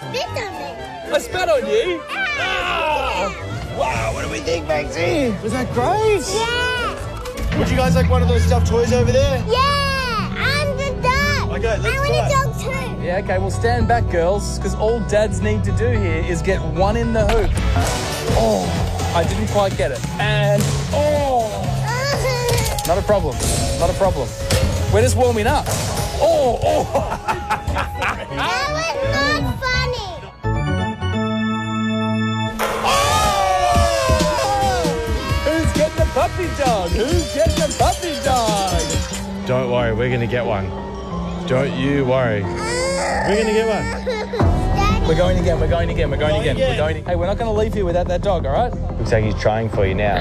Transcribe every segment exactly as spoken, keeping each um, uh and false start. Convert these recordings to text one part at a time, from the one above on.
spit on me. I spat on you? Ah! Wow, what do we think, Maxie? Was that great? Yeah. Would you guys like one of those stuffed toys over there? Yeah, I'm the dog. Okay, let's I want try. a dog too. Yeah, okay, well, stand back, girls, because all dads need to do here is get one in the hoop. Oh, I didn't quite get it. And, oh, not a problem, not a problem. We're just warming up. Oh, oh. That was not funny. Who's getting the puppy dog? Who's getting the puppy dog? Don't worry, we're going to get one. Don't you worry. We're going to get one. We're going again, we're going again, we're going, Going again. again. We're going. Hey, we're not going to leave here without that dog, all right? Looks like he's trying for you now.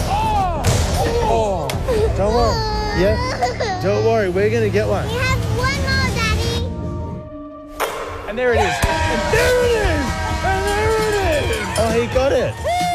Oh. Don't worry. Yeah? Don't worry, we're going to get one. We have one more, Daddy. And there it is. And there it is. And there it is. Oh, he got it.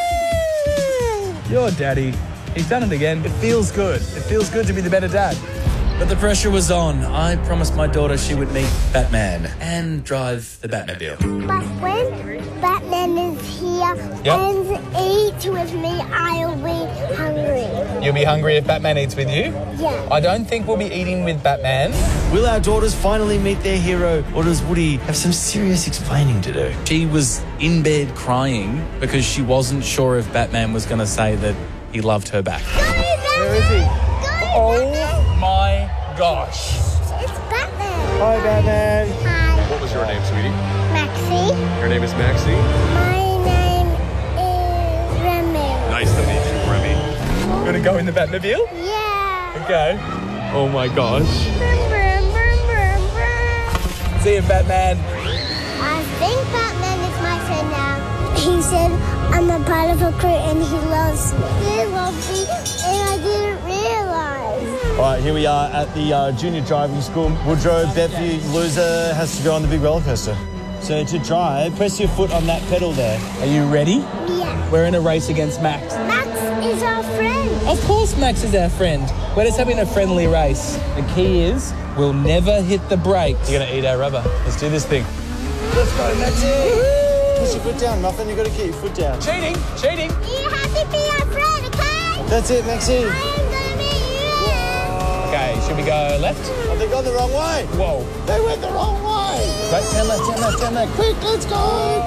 Your daddy. He's done it again. It feels good. It feels good to be the better dad. But the pressure was on. I promised my daughter she would meet Batman and drive the Batmobile. But when Batman is here Yep. and eats with me, I'll be hungry. You'll be hungry if Batman eats with you? Yeah. I don't think we'll be eating with Batman. Will our daughters finally meet their hero, or does Woody have some serious explaining to do? She was in bed crying because she wasn't sure if Batman was going to say that he loved her back. Go, Batman! Where is he? Go, Oh Batman! my gosh. It's Batman. Hi, Batman. Hi, What was your name, sweetie? Maxie. Your name is Maxie? My name is Remy. Nice to meet you, Remy. You want to go in the Batmobile? Yeah. Okay. Oh my gosh. Brum, brum, brum, brum, brum. See you, Batman. I think Batman is my friend now. He said I'm a part of a crew and he loves me. He loves me and I didn't realize. All right, here we are at the uh, junior driving school. Woodrow, Bethany, loser has to go on the big roller coaster. So to drive, press your foot on that pedal there. Are you ready? Yeah. We're in a race against Max. Max is our friend. Of course Max is our friend. We're just having a friendly race. The key is we'll never hit the brakes. You're going to eat our rubber. Let's do this thing. Let's go, Maxie. Push your foot down, Muffin. You've got to keep your foot down. Cheating, cheating. You have to be our friend, okay? That's it, Maxie. I am gonna be you. Okay, should we go left? Oh, they've gone the wrong way. Whoa. They went the wrong way. Right, turn left, turn left, turn left. Quick, let's go.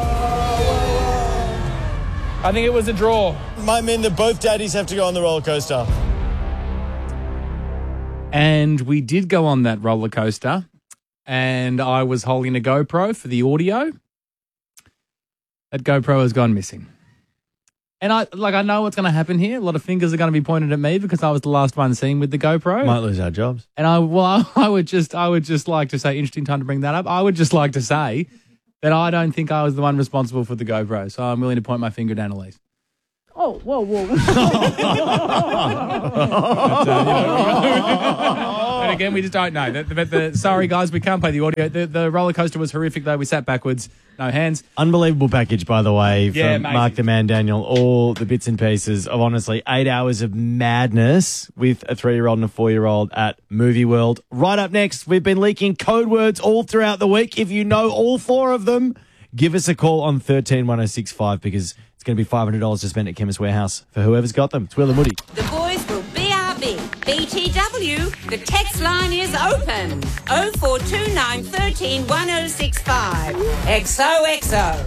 I think it was a draw. Might mean that both daddies have to go on the roller coaster. And we did go on that roller coaster, and I was holding a GoPro for the audio. That GoPro has gone missing. And I like I know what's going to happen here. A lot of fingers are going to be pointed at me because I was the last one seen with the GoPro. Might lose our jobs. And I well I, I would just I would just like to say, interesting time to bring that up. I would just like to say that I don't think I was the one responsible for the GoPro. So I'm willing to point my finger down Elise. Oh, whoa, whoa. And again, we just don't know. But the, the, sorry, guys, we can't play the audio. The, the roller coaster was horrific, though. We sat backwards, no hands. Unbelievable package, by the way, from Yeah, amazing. Mark the Man Daniel. All the bits and pieces of, honestly, eight hours of madness with a three-year-old and a four-year-old at Movie World. Right up next, we've been leaking code words all throughout the week. If you know all four of them, give us a call on one three one oh six five because it's going to be five hundred dollars to spend at Chemist Warehouse for whoever's got them. It's Will and Woody. The boys will B R B. B T W, the text line is open. oh four two nine, one three, one oh six five. X O X O.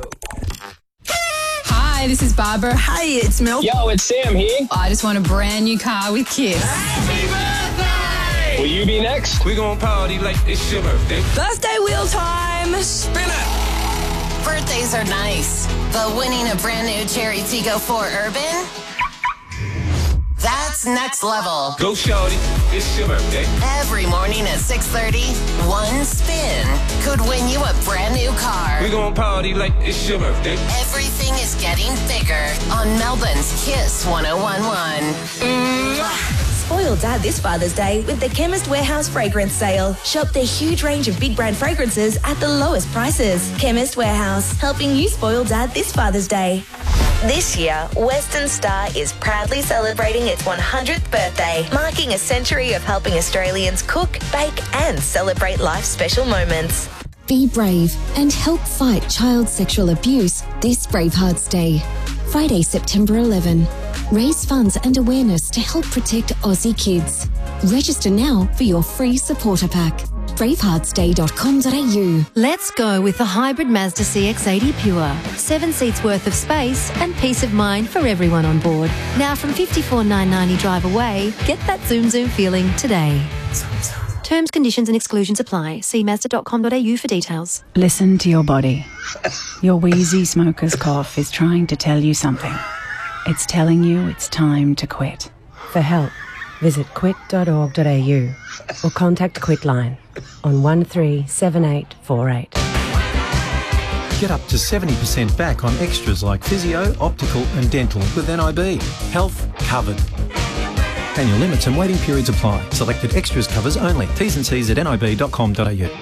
Hi, this is Barbara. Hey, it's Mel. Yo, it's Sam here. I just want a brand new car with Kiss. Will you be next? We gon' party like it's your birthday. Birthday wheel time. Spin it. Birthdays are nice, but winning a brand new Cherry Tiggo four Urban? That's next level. Go shorty, it's your birthday. Every morning at six thirty, one spin could win you a brand new car. We gon' party like it's your birthday. Everything is getting bigger on Melbourne's Kiss one oh one one. Mwah. Spoil Dad this Father's Day with the Chemist Warehouse Fragrance Sale. Shop their huge range of big brand fragrances at the lowest prices. Chemist Warehouse, helping you spoil Dad this Father's Day. This year, Western Star is proudly celebrating its one hundredth birthday, marking a century of helping Australians cook, bake and celebrate life's special moments. Be brave and help fight child sexual abuse this Bravehearts Day. Friday, September eleventh. Raise funds and awareness to help protect Aussie kids. Register now for your free supporter pack. bravehearts day dot com dot a u. Let's go with the hybrid Mazda C X eighty Pure. Seven seats worth of space and peace of mind for everyone on board. Now from fifty-four thousand nine hundred ninety drive away, get that zoom zoom feeling today. Terms, conditions and exclusions apply. See mazda dot com dot a u for details. Listen to your body. Your wheezy smoker's cough is trying to tell you something. It's telling you it's time to quit. For help, visit quit dot org dot a u or contact Quitline on one three seven eight four eight. Get up to seventy percent back on extras like physio, optical and dental with N I B. Health covered. Annual limits and waiting periods apply. Selected extras covers only. T's and C's at n i b dot com dot a u.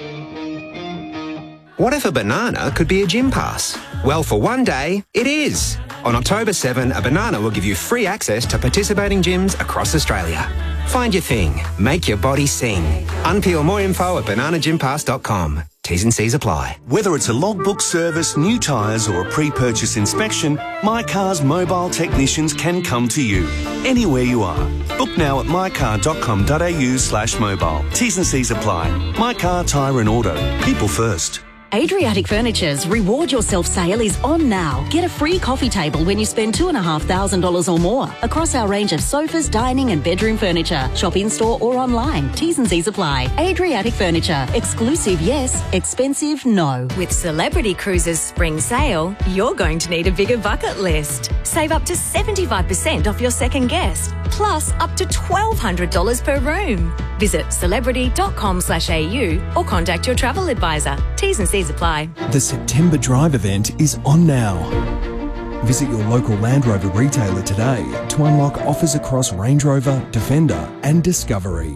What if a banana could be a gym pass? Well, for one day, it is. On October seventh, a banana will give you free access to participating gyms across Australia. Find your thing. Make your body sing. Unpeel more info at banana gym pass dot com. T's and C's apply. Whether it's a logbook service, new tyres or a pre-purchase inspection, My Car's mobile technicians can come to you anywhere you are. Book now at my car dot com dot a u slash mobile. T's and C's apply. My Car, Tyre and Auto. People first. Adriatic Furniture's Reward Yourself sale is on now. Get a free coffee table when you spend two thousand five hundred dollars or more across our range of sofas, dining and bedroom furniture. Shop in-store or online. T's and C's apply. Adriatic Furniture. Exclusive, yes. Expensive, no. With Celebrity Cruises Spring Sale, you're going to need a bigger bucket list. Save up to seventy-five percent off your second guest, plus up to twelve hundred dollars per room. Visit celebrity dot com slash a u or contact your travel advisor. T's and C's apply. The September Drive event is on now. Visit your local Land Rover retailer today to unlock offers across Range Rover, Defender and Discovery.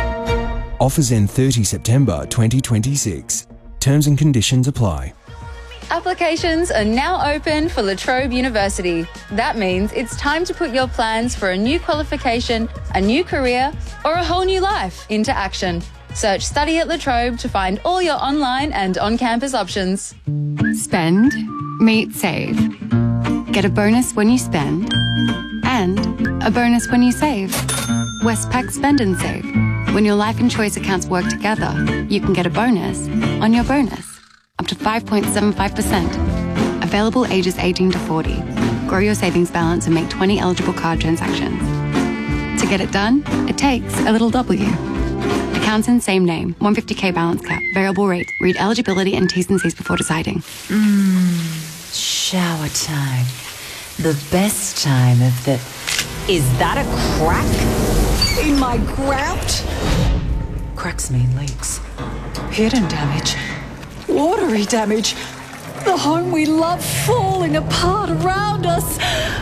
Offers end thirtieth September twenty twenty-six. Terms and conditions apply. Applications are now open for La Trobe University. That means it's time to put your plans for a new qualification, a new career, or a whole new life into action. Search Study at La Trobe to find all your online and on-campus options. Spend, meet, save. Get a bonus when you spend and a bonus when you save. Westpac Spend and Save. When your life and choice accounts work together, you can get a bonus on your bonus. Up to five point seven five percent. Available ages eighteen to forty. Grow your savings balance and make twenty eligible card transactions. To get it done, it takes a little W. Accounts in same name. one hundred fifty thousand balance cap. Variable rate. Read eligibility and T's and C's before deciding. Mmm, shower time. The best time of the... Is that a crack in my grout? Cracks mean leaks. Hidden damage. Watery damage. The home we love falling apart around us.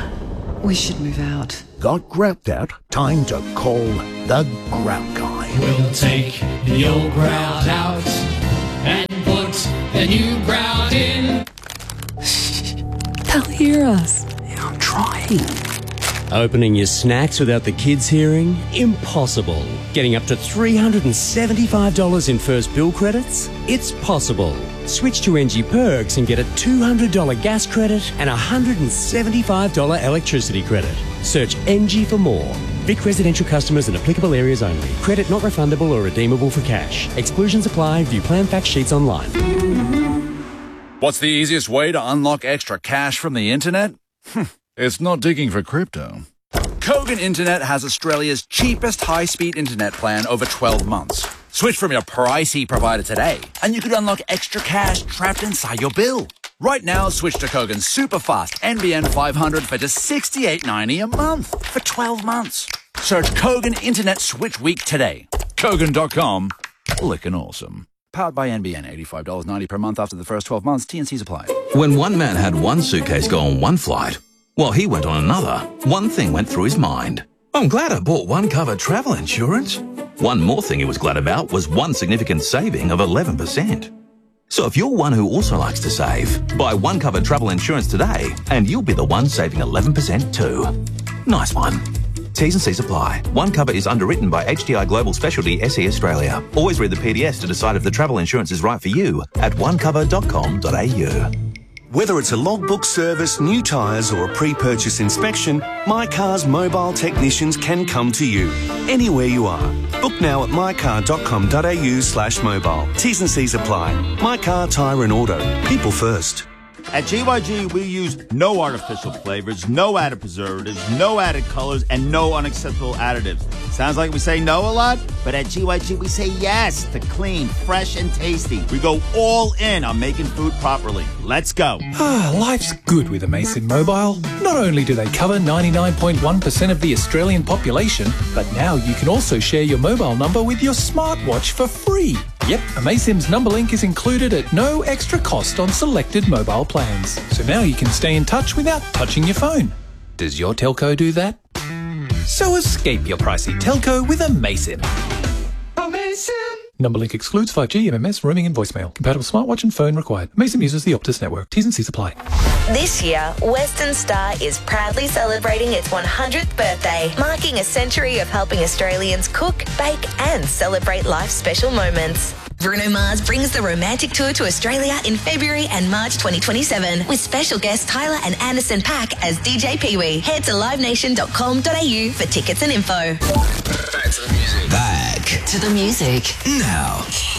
We should move out. Got grout out? Time to call the Grout Guy. We'll take the old grout out and put the new grout in. They'll hear us. Yeah, I'm trying. Opening your snacks without the kids hearing? Impossible. Getting up to three hundred seventy-five dollars in first bill credits? It's possible. Switch to N G Perks and get a two hundred dollars gas credit and a one hundred seventy-five dollars electricity credit. Search N G for more. Vic residential customers in applicable areas only. Credit not refundable or redeemable for cash. Exclusions apply. View plan fact sheets online. What's the easiest way to unlock extra cash from the internet? It's not digging for crypto. Kogan Internet has Australia's cheapest high-speed internet plan over twelve months. Switch from your pricey provider today, and you could unlock extra cash trapped inside your bill. Right now, switch to Kogan's super-fast N B N five hundred for just sixty-eight ninety a month for twelve months. Search Kogan Internet Switch Week today. Kogan dot com. Lickin' awesome. Powered by N B N, eighty-five dollars ninety per month after the first twelve months. T and C's apply. When one man had one suitcase go on one flight, while he went on another, one thing went through his mind. I'm glad I bought one cover travel insurance. One more thing he was glad about was one significant saving of eleven percent. So if you're one who also likes to save, buy one cover travel insurance today and you'll be the one saving eleven percent too. Nice one. T's and C's apply. One Cover is underwritten by H D I Global Specialty S E Australia. Always read the P D S to decide if the travel insurance is right for you at one cover dot com dot a u. Whether it's a logbook service, new tyres or a pre-purchase inspection, My Car's mobile technicians can come to you anywhere you are. Book now at my car dot com dot a u slash mobile. T's and C's apply. My Car, Tyre and Auto. People first. At G Y G, we use no artificial flavors, no added preservatives, no added colors, and no unacceptable additives. Sounds like we say no a lot, but at G Y G, we say yes to clean, fresh, and tasty. We go all in on making food properly. Let's go. Ah, life's good with Amazon Mobile. Not only do they cover ninety-nine point one percent of the Australian population, but now you can also share your mobile number with your smartwatch for free. Yep, Amaysim's number link is included at no extra cost on selected mobile plans. So now you can stay in touch without touching your phone. Does your telco do that? So escape your pricey telco with Amaysim. Amaysim! Number link excludes five G, M M S, roaming and voicemail. Compatible smartwatch and phone required. Amaysim uses the Optus network. T's and C's apply. This year, Western Star is proudly celebrating its one hundredth birthday, marking a century of helping Australians cook, bake and celebrate life's special moments. Bruno Mars brings the romantic tour to Australia in February and March twenty twenty-seven with special guests Tyler and Anderson .Paak as D J Pee-wee. Head to live nation dot com dot a u for tickets and info. Back to the music. Back To the music. now.